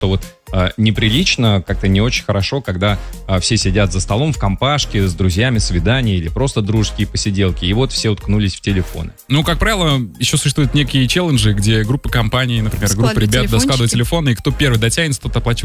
вот неприлично, как-то не очень хорошо, когда все сидят за столом в компашке с друзьями, свидания или просто дружеские посиделки, и вот все уткнулись в телефоны. Ну, как правило, еще существуют некие челленджи, где группа компаний, например, группа ребят складывают телефоны, и кто первый дотянется, тот оплачивает